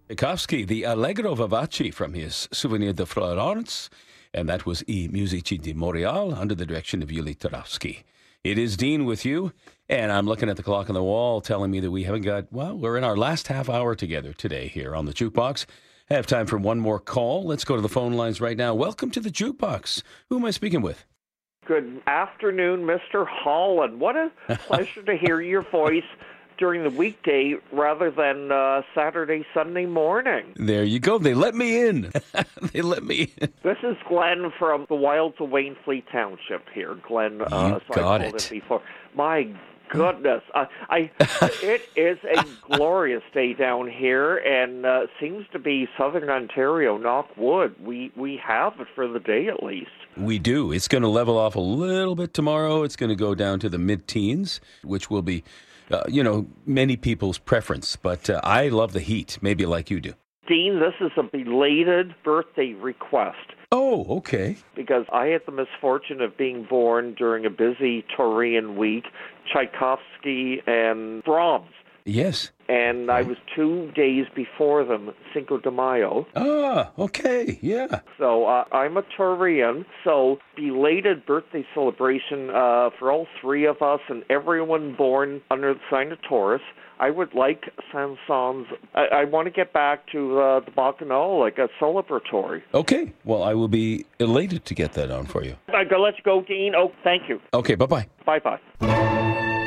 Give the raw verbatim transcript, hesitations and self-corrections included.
Tchaikovsky, the Allegro Vivace from his Souvenir de Florence, and that was I Musici di Montreal under the direction of Yuli Tarowski. It is Dean with you, and I'm looking at the clock on the wall telling me that we haven't got, well, we're in our last half hour together today here on the Jukebox. I have time for one more call. Let's go to the phone lines right now. Welcome to the Jukebox. Who am I speaking with? Good afternoon, Mister Holland. What a pleasure to hear your voice during the weekday rather than uh, Saturday, Sunday morning. There you go. They let me in. They let me in. This is Glenn from the wilds of Wainfleet Township here. Glenn, uh, you so got I called it. it before. My goodness. Uh, I, it is a glorious day down here, and uh, seems to be Southern Ontario, knock wood. We, we have it for the day at least. We do. It's going to level off a little bit tomorrow. It's going to go down to the mid-teens, which will be, uh, you know, many people's preference. But uh, I love the heat, maybe like you do. Dean, this is a belated birthday request. Oh, okay. Because I had the misfortune of being born during a busy Taurian week, Tchaikovsky and Brahms. Yes. And I was two days before them, Cinco de Mayo. Ah, okay, yeah. So uh, I'm a Taurian, so belated birthday celebration uh, for all three of us and everyone born under the sign of Taurus. I would like Saint-Saëns. I, I want to get back to uh, the Bacchanal, like a celebratory. Okay, well, I will be elated to get that on for you. I go, let's go, Dean. Oh, thank you. Okay, bye-bye. Bye-bye.